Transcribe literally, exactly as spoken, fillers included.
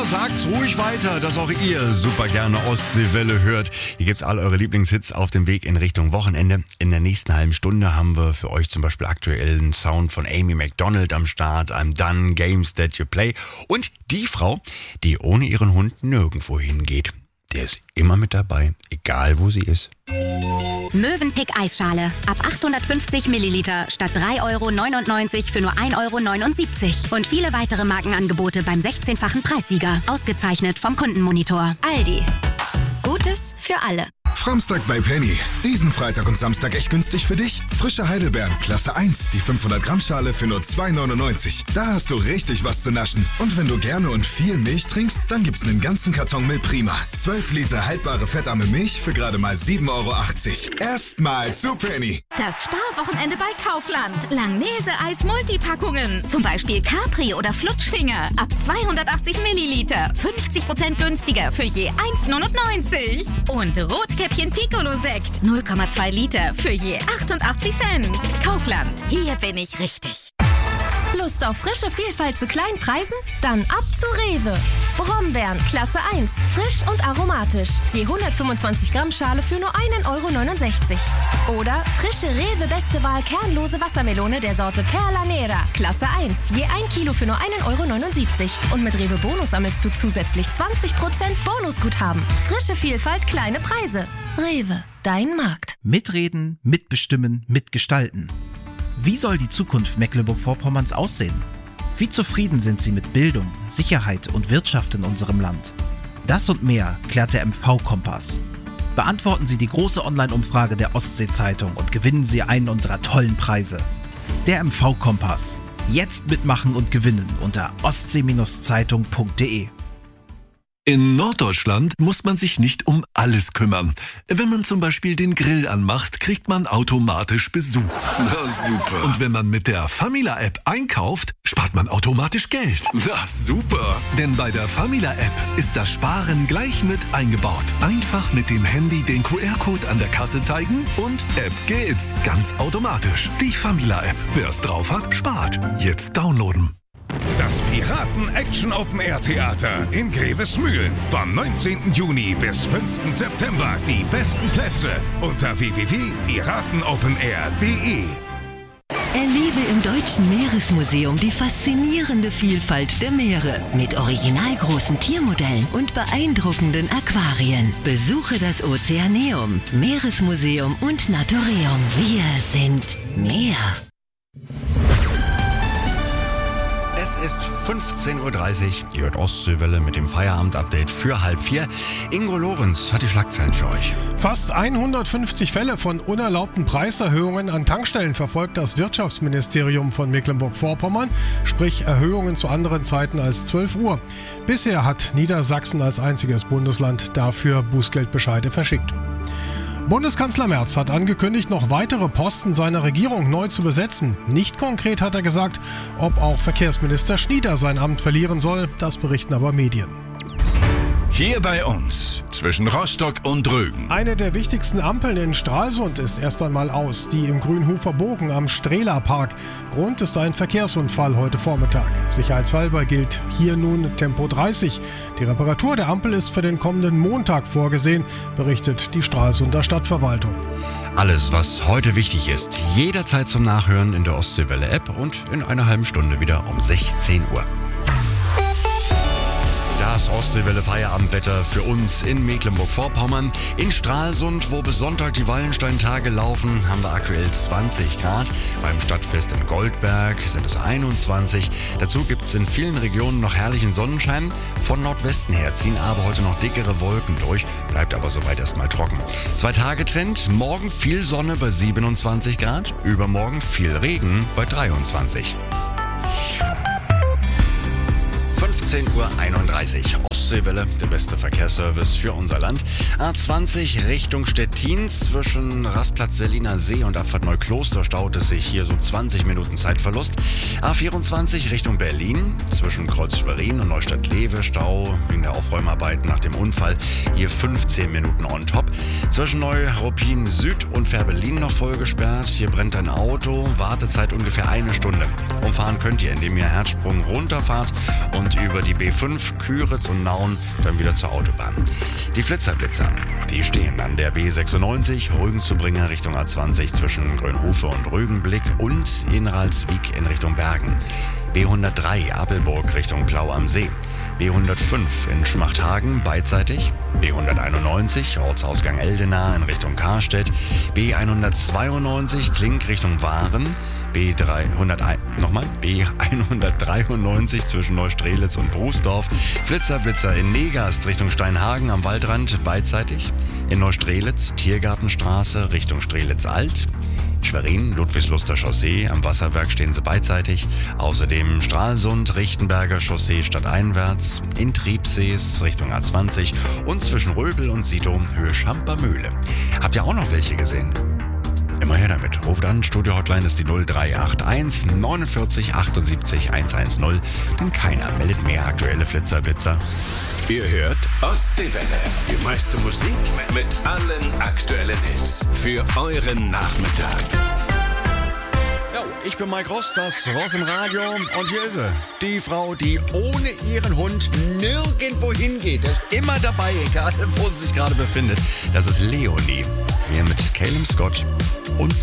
sagt's ruhig weiter, dass auch ihr super gerne Ostseewelle hört. Hier gibt's all eure Lieblingshits auf dem Weg in Richtung Wochenende. In der nächsten halben Stunde haben wir für euch zum Beispiel aktuellen Sound von Amy Macdonald am Start, I'm Done, Games That You Play und die Frau, die ohne ihren Hund nirgendwo hingeht. Der ist immer mit dabei, egal wo sie ist. Mövenpick Eisschale. Ab achthundertfünfzig Milliliter statt drei Euro neunundneunzig für nur ein Euro neunundsiebzig. Und viele weitere Markenangebote beim sechzehnfachen Preissieger. Ausgezeichnet vom Kundenmonitor. Aldi. Gutes für alle. Framstag bei Penny. Diesen Freitag und Samstag echt günstig für dich. Frische Heidelbeeren, Klasse eins, die fünfhundert Gramm Schale für nur zwei neunundneunzig. Da hast du richtig was zu naschen. Und wenn du gerne und viel Milch trinkst, dann gibt's einen ganzen Karton Milch Prima. zwölf Liter haltbare fettarme Milch für gerade mal sieben Euro achtzig. Erstmal zu Penny. Das Sparwochenende bei Kaufland. Langnese-Eis Multipackungen. Zum Beispiel Capri oder Flutschfinger. Ab zweihundertachtzig Milliliter. fünfzig Prozent günstiger für je eins neunundneunzig. Und Rotkäppchen Piccolo-Sekt. null Komma zwei Liter für je achtundachtzig Cent. Kaufland. Hier bin ich richtig. Lust auf frische Vielfalt zu kleinen Preisen? Dann ab zu Rewe. Brombeeren, Klasse eins, frisch und aromatisch. Je hundertfünfundzwanzig Gramm Schale für nur ein Euro neunundsechzig. Oder frische Rewe Beste Wahl kernlose Wassermelone der Sorte Perla Nera, Klasse eins. Je ein Kilo für nur ein Euro neunundsiebzig. Und mit Rewe Bonus sammelst du zusätzlich zwanzig Prozent Bonusguthaben. Frische Vielfalt, kleine Preise. Rewe, dein Markt. Mitreden, mitbestimmen, mitgestalten. Wie soll die Zukunft Mecklenburg-Vorpommerns aussehen? Wie zufrieden sind Sie mit Bildung, Sicherheit und Wirtschaft in unserem Land? Das und mehr klärt der M V-Kompass. Beantworten Sie die große Online-Umfrage der Ostsee-Zeitung und gewinnen Sie einen unserer tollen Preise. Der M V-Kompass. Jetzt mitmachen und gewinnen unter ostsee Zeitung punkt de. In Norddeutschland muss man sich nicht um alles kümmern. Wenn man zum Beispiel den Grill anmacht, kriegt man automatisch Besuch. Na super. Und wenn man mit der Famila-App einkauft, spart man automatisch Geld. Na super. Denn bei der Famila-App ist das Sparen gleich mit eingebaut. Einfach mit dem Handy den Q R-Code an der Kasse zeigen und App geht's. Ganz automatisch. Die Famila-App. Wer es drauf hat, spart. Jetzt downloaden. Das Piraten-Action-Open-Air-Theater in Grevesmühlen. Vom neunzehnten Juni bis fünften September. Die besten Plätze unter w w w punkt piratenopenair punkt de. Erlebe im Deutschen Meeresmuseum die faszinierende Vielfalt der Meere mit original großen Tiermodellen und beeindruckenden Aquarien. Besuche das Ozeaneum, Meeresmuseum und Naturium. Wir sind Meer. Es ist fünfzehn Uhr dreißig. Ihr hört Ostseewelle mit dem Feierabend-Update für halb vier. Ingo Lorenz hat die Schlagzeilen für euch. Fast hundertfünfzig Fälle von unerlaubten Preiserhöhungen an Tankstellen verfolgt das Wirtschaftsministerium von Mecklenburg-Vorpommern, sprich Erhöhungen zu anderen Zeiten als zwölf Uhr. Bisher hat Niedersachsen als einziges Bundesland dafür Bußgeldbescheide verschickt. Bundeskanzler Merz hat angekündigt, noch weitere Posten seiner Regierung neu zu besetzen. Nicht konkret hat er gesagt, ob auch Verkehrsminister Schnieder sein Amt verlieren soll. Das berichten aber Medien. Hier bei uns, zwischen Rostock und Rügen. Eine der wichtigsten Ampeln in Stralsund ist erst einmal aus, die im Grünhofer Bogen am Strehler-Park. Grund ist ein Verkehrsunfall heute Vormittag. Sicherheitshalber gilt hier nun Tempo dreißig. Die Reparatur der Ampel ist für den kommenden Montag vorgesehen, berichtet die Stralsunder Stadtverwaltung. Alles, was heute wichtig ist, jederzeit zum Nachhören in der Ostseewelle-App und in einer halben Stunde wieder um sechzehn Uhr. Das Ostseewelle Feierabendwetter für uns in Mecklenburg-Vorpommern. In Stralsund, wo bis Sonntag die Wallensteintage laufen, haben wir aktuell zwanzig Grad. Beim Stadtfest in Goldberg sind es einundzwanzig. Dazu gibt es in vielen Regionen noch herrlichen Sonnenschein. Von Nordwesten her ziehen aber heute noch dickere Wolken durch, bleibt aber soweit erstmal trocken. Zwei Tage Trend, morgen viel Sonne bei siebenundzwanzig Grad, übermorgen viel Regen bei dreiundzwanzig. fünfzehn Uhr einunddreißig. Ostseewelle, der beste Verkehrsservice für unser Land. A zwanzig Richtung Stettin zwischen Rastplatz Seliner See und Abfahrt Neukloster staut es sich hier so zwanzig Minuten Zeitverlust. A vierundzwanzig Richtung Berlin zwischen Kreuz Schwerin und Neustadt-Lewe Stau wegen der Aufräumarbeiten nach dem Unfall. Hier fünfzehn Minuten on top. Zwischen Neuruppin Süd und Fährberlin noch voll gesperrt. Hier brennt ein Auto. Wartezeit ungefähr eine Stunde. Umfahren könnt ihr, indem ihr Herzsprung runterfahrt und über über die B fünf, Küritz und Nauen dann wieder zur Autobahn. Die Flitzerblitzer, die stehen an der B sechsundneunzig, Rügen-Zubringer Richtung A zwanzig zwischen Grönhufe und Rügenblick und in Ralswiek in Richtung Bergen. B hundertdrei Apelburg Richtung Plau am See. B hundertfünf in Schmachthagen beidseitig. B hunderteinundneunzig Ortsausgang Eldenau in Richtung Karstedt. B hundertzweiundneunzig Klink Richtung Waren. B dreihunderteins, nochmal, B hundertdreiundneunzig zwischen Neustrelitz und Brußdorf. Flitzer, Blitzer in Negast Richtung Steinhagen am Waldrand beidseitig. In Neustrelitz Tiergartenstraße Richtung Strelitz-Alt. Schwerin, Ludwigsluster Chaussee, am Wasserwerk stehen sie beidseitig. Außerdem Stralsund, Richtenberger Chaussee stadteinwärts, in Triebsees Richtung A zwanzig und zwischen Röbel und Sito Höhe Schampermühle. Habt ihr auch noch welche gesehen? Immer her damit. Ruft an, Studio-Hotline ist die null drei acht eins neunundvierzig achtundsiebzig hundertzehn, denn keiner meldet mehr aktuelle Flitzerblitzer. Ihr hört Ostseewelle. Die meiste Musik mit allen aktuellen Hits für euren Nachmittag. Jo, ich bin Mike Rost, das Ross im Radio und hier ist sie. Die Frau, die ohne ihren Hund nirgendwo hingeht. Der ist immer dabei, egal wo sie sich gerade befindet. Das ist Leonie. Hier mit Caleb Scott und